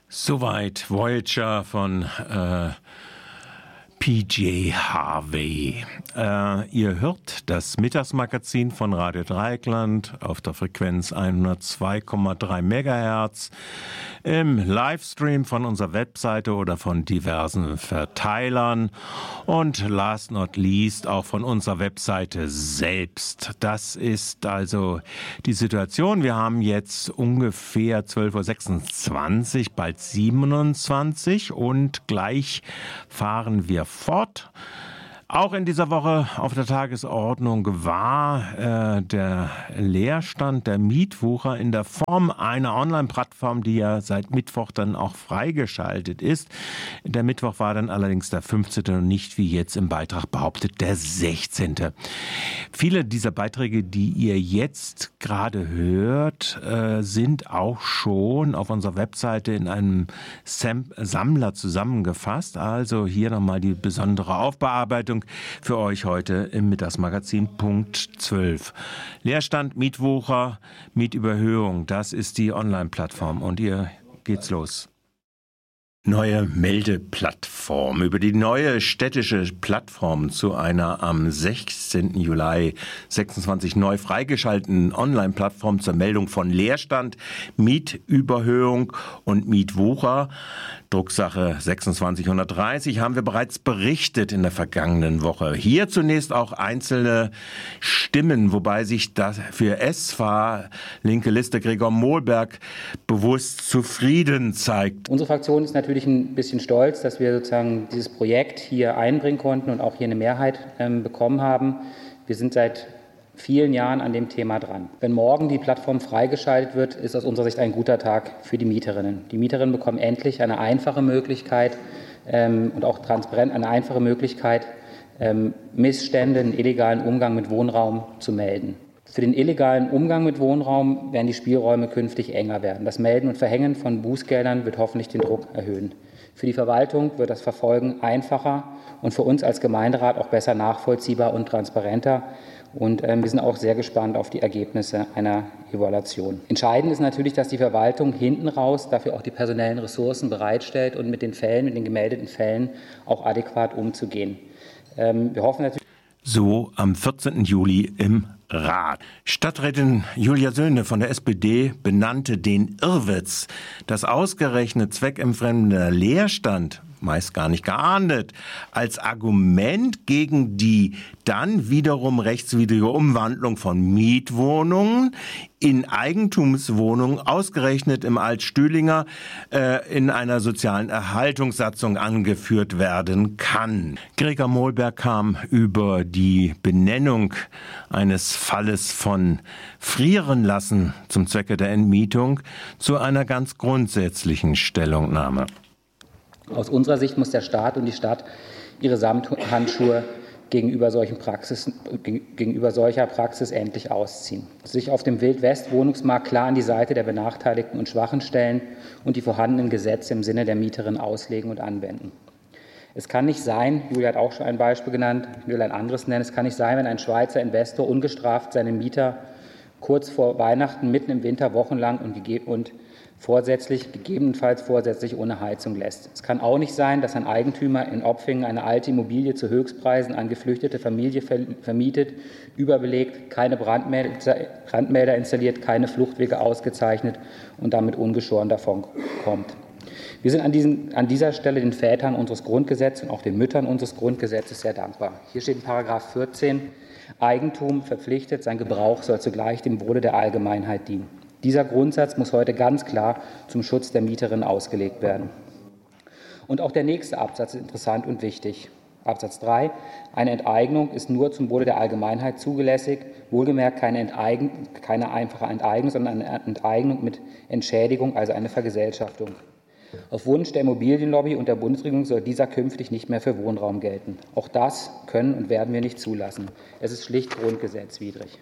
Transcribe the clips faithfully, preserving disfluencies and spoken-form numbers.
Soweit Voyager von äh, P J Harvey. Äh, ihr hört das Mittagsmagazin von Radio Dreieckland auf der Frequenz hundertzwei Komma drei Megahertz im Livestream von unserer Webseite oder von diversen Verteilern und last not least auch von unserer Webseite selbst. Das ist also die Situation. Wir haben jetzt ungefähr zwölf Uhr sechsundzwanzig, bald siebenundzwanzig und gleich fahren wir fort. Auch in dieser Woche auf der Tagesordnung war äh, der Leerstand der Mietwucher in der Form einer Online-Plattform, die ja seit Mittwoch dann auch freigeschaltet ist. Der Mittwoch war dann allerdings der fünfzehnte und nicht wie jetzt im Beitrag behauptet der sechzehnte. Viele dieser Beiträge, die ihr jetzt gerade hört, äh, sind auch schon auf unserer Webseite in einem Sam- Sammler zusammengefasst. Also hier nochmal die besondere Aufbearbeitung für euch heute im Mittagsmagazin Punkt zwölf. Leerstand, Mietwucher, Mietüberhöhung, das ist die Online-Plattform und ihr geht's los. Neue Meldeplattform. Über die neue städtische Plattform zu einer am sechzehnten Juli sechsundzwanzig neu freigeschalteten Online-Plattform zur Meldung von Leerstand, Mietüberhöhung und Mietwucher, Drucksache sechsundzwanzig hundertdreißig, haben wir bereits berichtet in der vergangenen Woche. Hier zunächst auch einzelne Stimmen, wobei sich das für S V A, linke Liste, Gregor Mohlberg bewusst zufrieden zeigt. Unsere Fraktion ist natürlich ein bisschen stolz, dass wir sozusagen dieses Projekt hier einbringen konnten und auch hier eine Mehrheit ähm, bekommen haben. Wir sind seit vielen Jahren an dem Thema dran. Wenn morgen die Plattform freigeschaltet wird, ist aus unserer Sicht ein guter Tag für die Mieterinnen. Die Mieterinnen bekommen endlich eine einfache Möglichkeit ähm, und auch transparent eine einfache Möglichkeit, ähm, Missstände, einen illegalen Umgang mit Wohnraum zu melden. Für den illegalen Umgang mit Wohnraum werden die Spielräume künftig enger werden. Das Melden und Verhängen von Bußgeldern wird hoffentlich den Druck erhöhen. Für die Verwaltung wird das Verfolgen einfacher und für uns als Gemeinderat auch besser nachvollziehbar und transparenter. Und ähm, wir sind auch sehr gespannt auf die Ergebnisse einer Evaluation. Entscheidend ist natürlich, dass die Verwaltung hinten raus dafür auch die personellen Ressourcen bereitstellt und mit den Fällen, mit den gemeldeten Fällen auch adäquat umzugehen. Ähm, wir hoffen natürlich. So am vierzehnten Juli im Rat. Stadträtin Julia Söhne von der S P D benannte den Irrwitz, dass ausgerechnet zweckentfremdender Leerstand, meist gar nicht geahndet, als Argument gegen die dann wiederum rechtswidrige Umwandlung von Mietwohnungen in Eigentumswohnungen ausgerechnet im Altstühlinger äh, in einer sozialen Erhaltungssatzung angeführt werden kann. Gregor Mohlberg kam über die Benennung eines Falles von Frieren lassen zum Zwecke der Entmietung zu einer ganz grundsätzlichen Stellungnahme. Aus unserer Sicht muss der Staat und die Stadt ihre Samthandschuhe gegenüber, solchen Praxis, gegenüber solcher Praxis endlich ausziehen. Sich auf dem Wild-West-Wohnungsmarkt klar an die Seite der Benachteiligten und Schwachen stellen und die vorhandenen Gesetze im Sinne der Mieterin auslegen und anwenden. Es kann nicht sein, Julia hat auch schon ein Beispiel genannt, ich will ein anderes nennen, es kann nicht sein, wenn ein Schweizer Investor ungestraft seine Mieter kurz vor Weihnachten, mitten im Winter, wochenlang und, und vorsätzlich, gegebenenfalls vorsätzlich ohne Heizung lässt. Es kann auch nicht sein, dass ein Eigentümer in Opfingen eine alte Immobilie zu Höchstpreisen an geflüchtete Familie vermietet, überbelegt, keine Brandmelder installiert, keine Fluchtwege ausgezeichnet und damit ungeschoren davon kommt. Wir sind an, diesen, an dieser Stelle den Vätern unseres Grundgesetzes und auch den Müttern unseres Grundgesetzes sehr dankbar. Hier steht in Paragraph vierzehn, Eigentum verpflichtet, sein Gebrauch soll zugleich dem Wohle der Allgemeinheit dienen. Dieser Grundsatz muss heute ganz klar zum Schutz der Mieterin ausgelegt werden. Und auch der nächste Absatz ist interessant und wichtig. Absatz drei. Eine Enteignung ist nur zum Wohle der Allgemeinheit zulässig, wohlgemerkt keine, Enteignung, keine einfache Enteignung, sondern eine Enteignung mit Entschädigung, also eine Vergesellschaftung. Auf Wunsch der Immobilienlobby und der Bundesregierung soll dieser künftig nicht mehr für Wohnraum gelten. Auch das können und werden wir nicht zulassen. Es ist schlicht grundgesetzwidrig.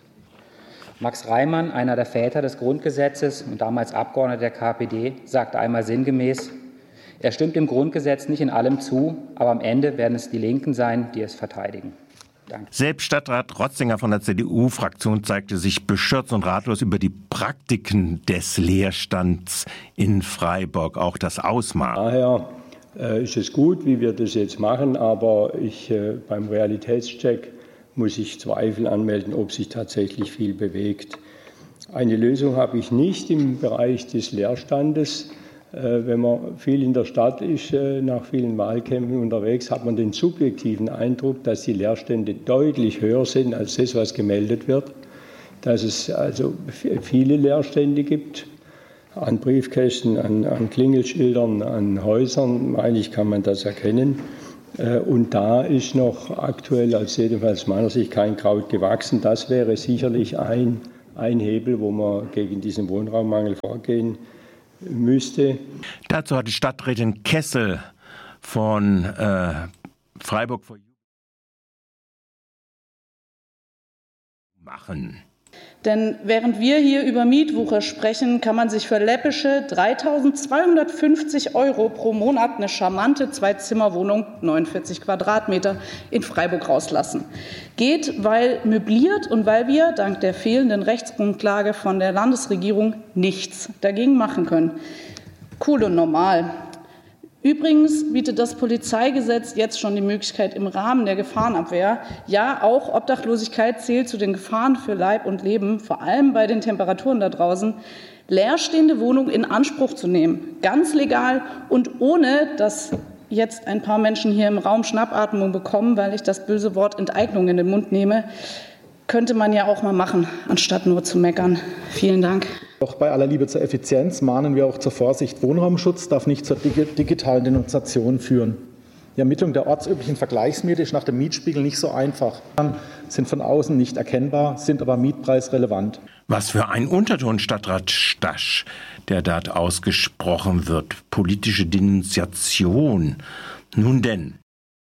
Max Reimann, einer der Väter des Grundgesetzes und damals Abgeordneter der K P D, sagte einmal sinngemäß, er stimmt dem Grundgesetz nicht in allem zu, aber am Ende werden es die Linken sein, die es verteidigen. Danke. Selbst Stadtrat Rotzinger von der C D U-Fraktion zeigte sich bestürzt und ratlos über die Praktiken des Leerstands in Freiburg, auch das Ausmaß. Daher äh, ist es gut, wie wir das jetzt machen, aber ich, äh, beim Realitätscheck muss ich Zweifel anmelden, ob sich tatsächlich viel bewegt. Eine Lösung habe ich nicht im Bereich des Leerstandes. Wenn man viel in der Stadt ist, nach vielen Wahlkämpfen unterwegs, hat man den subjektiven Eindruck, dass die Leerstände deutlich höher sind als das, was gemeldet wird. Dass es also viele Leerstände gibt, an Briefkästen, an, an Klingelschildern, an Häusern, meine ich, kann man das erkennen. Und da ist noch aktuell, als jedenfalls meiner Sicht, kein Kraut gewachsen. Das wäre sicherlich ein, ein Hebel, wo man gegen diesen Wohnraummangel vorgehen müsste. Dazu hat die Stadträtin Kessel von äh, Freiburg for You machen. Denn während wir hier über Mietwucher sprechen, kann man sich für läppische dreitausendzweihundertfünfzig Euro pro Monat eine charmante Zwei-Zimmer-Wohnung, neunundvierzig Quadratmeter, in Freiburg rauslassen. Geht, weil möbliert und weil wir dank der fehlenden Rechtsgrundlage von der Landesregierung nichts dagegen machen können. Cool und normal. Übrigens bietet das Polizeigesetz jetzt schon die Möglichkeit, im Rahmen der Gefahrenabwehr, ja, auch Obdachlosigkeit zählt zu den Gefahren für Leib und Leben, vor allem bei den Temperaturen da draußen, leerstehende Wohnungen in Anspruch zu nehmen. Ganz legal und ohne, dass jetzt ein paar Menschen hier im Raum Schnappatmung bekommen, weil ich das böse Wort Enteignung in den Mund nehme, könnte man ja auch mal machen, anstatt nur zu meckern. Vielen Dank. Auch bei aller Liebe zur Effizienz mahnen wir auch zur Vorsicht. Wohnraumschutz darf nicht zur digitalen Denunziation führen. Die Ermittlung der ortsüblichen Vergleichsmiete ist nach dem Mietspiegel nicht so einfach, sind von außen nicht erkennbar, sind aber mietpreisrelevant. Was für ein Unterton, Stadtrat Stasch, der dort ausgesprochen wird. Politische Denunziation. Nun denn.